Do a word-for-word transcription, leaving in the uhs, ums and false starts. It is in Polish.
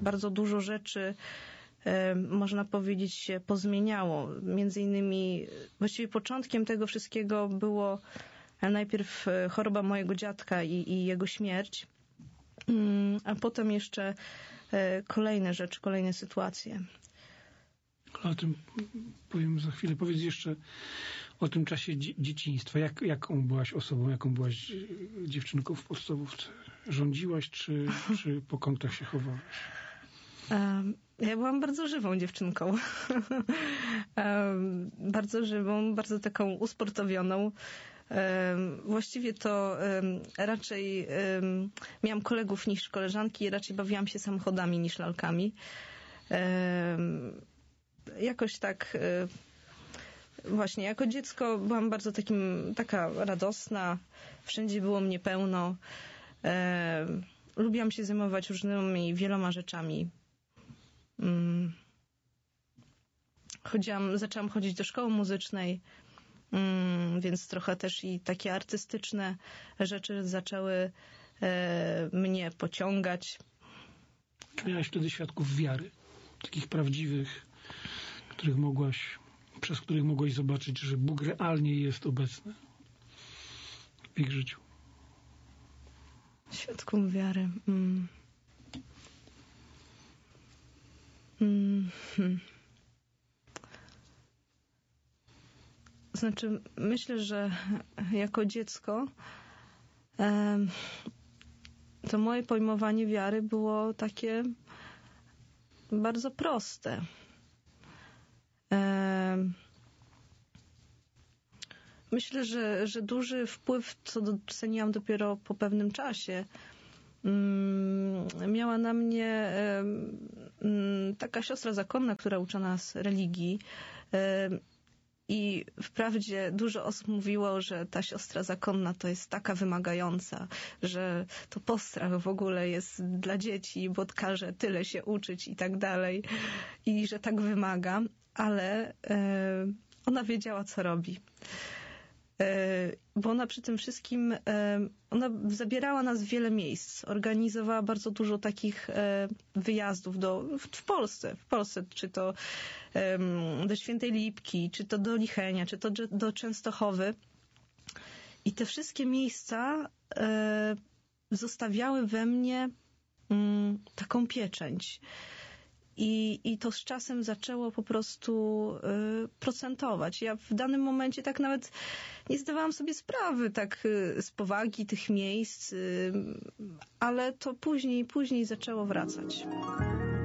bardzo dużo rzeczy, można powiedzieć, się pozmieniało. Między innymi właściwie początkiem tego wszystkiego było najpierw choroba mojego dziadka i, i jego śmierć, a potem jeszcze kolejne rzeczy, kolejne sytuacje. O tym powiem za chwilę. Powiedz jeszcze o tym czasie dzie- dzieciństwa. Jak, jaką byłaś osobą, jaką byłaś dziewczynką w podstawówce? Rządziłaś, czy, czy po kątach się chowałaś? Um, ja byłam bardzo żywą dziewczynką. um, bardzo żywą, bardzo taką usportowioną. Um, właściwie to um, raczej um, miałam kolegów niż koleżanki i raczej bawiłam się samochodami niż lalkami. Um, jakoś tak um, właśnie jako dziecko byłam bardzo takim, taka radosna. Wszędzie było mnie pełno. Um, lubiłam się zajmować różnymi, wieloma rzeczami. Um, chodziłam, zaczęłam chodzić do szkoły muzycznej. Mm, więc trochę też i takie artystyczne rzeczy zaczęły e, mnie pociągać. Czy miałaś wtedy świadków wiary? Takich prawdziwych, których mogłaś, przez których mogłaś zobaczyć, że Bóg realnie jest obecny w ich życiu? Świadków wiary. Mm. Mm. Hmm. Znaczy, myślę, że jako dziecko to moje pojmowanie wiary było takie bardzo proste. Myślę, że, że duży wpływ, co doceniłam dopiero po pewnym czasie, miała na mnie taka siostra zakonna, która uczy nas religii. I wprawdzie dużo osób mówiło, że ta siostra zakonna to jest taka wymagająca, że to postrach w ogóle jest dla dzieci, bo każe tyle się uczyć i tak dalej. I że tak wymaga, ale e, ona wiedziała, co robi. E, bo ona przy tym wszystkim, e, ona zabierała nas w wiele miejsc. Organizowała bardzo dużo takich e, wyjazdów do, w, w Polsce, w Polsce, czy to e, do Świętej Lipki, czy to do Lichenia, czy to do Częstochowy. I te wszystkie miejsca e, zostawiały we mnie m, taką pieczęć. I, I to z czasem zaczęło po prostu y, procentować. Ja w danym momencie tak nawet nie zdawałam sobie sprawy tak y, z powagi tych miejsc, y, ale to później, później zaczęło wracać.